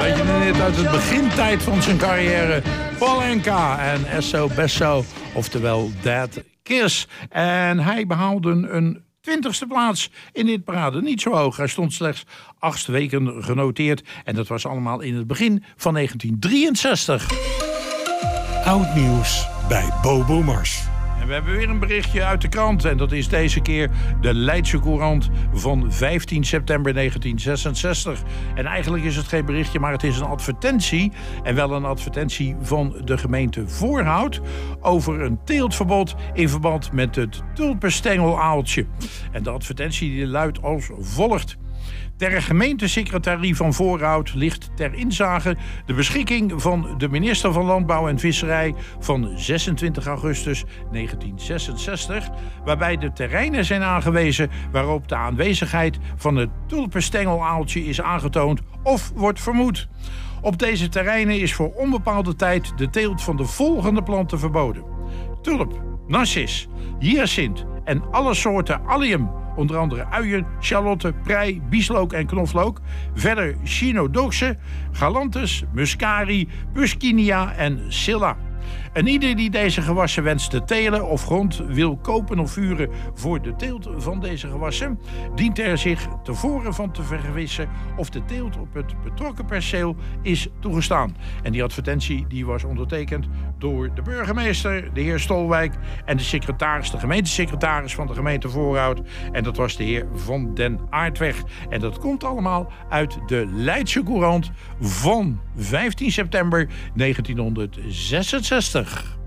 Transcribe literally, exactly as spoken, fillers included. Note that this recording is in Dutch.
Weet je net uit het begintijd van zijn carrière. Paul Anka en Esso Besso, oftewel Dead Kiss. En hij behaalde een twintigste plaats in dit parade. Niet zo hoog. Hij stond slechts acht weken genoteerd. En dat was allemaal in het begin van negentien drieënzestig. Oud nieuws bij Bobo Mars. En we hebben weer een berichtje uit de krant. En dat is deze keer de Leidse Courant van vijftien september negentien zesenzestig. En eigenlijk is het geen berichtje, maar het is een advertentie. En wel een advertentie van de gemeente Voorhout over een teeltverbod in verband met het tulpenstengelaaltje. En de advertentie die luidt als volgt. Ter gemeentesecretarie van Voorhout ligt ter inzage de beschikking van de minister van Landbouw en Visserij van zesentwintig augustus negentien zesenzestig... waarbij de terreinen zijn aangewezen waarop de aanwezigheid van het tulpenstengelaaltje is aangetoond of wordt vermoed. Op deze terreinen is voor onbepaalde tijd de teelt van de volgende planten verboden: tulp, narcis, hyacint en alle soorten allium. Onder andere uien, sjalotten, prei, bieslook en knoflook. Verder chinodoxe, galanthus, muscari, puskinia en scilla. En ieder die deze gewassen wenst te telen of grond wil kopen of vuren voor de teelt van deze gewassen, dient er zich tevoren van te vergewissen of de teelt op het betrokken perceel is toegestaan. En die advertentie die was ondertekend door de burgemeester, de heer Stolwijk, en de secretaris, de gemeentesecretaris van de gemeente Voorhout. En dat was de heer Van den Aardweg. En dat komt allemaal uit de Leidse Courant van vijftien september negentien zesenzestig.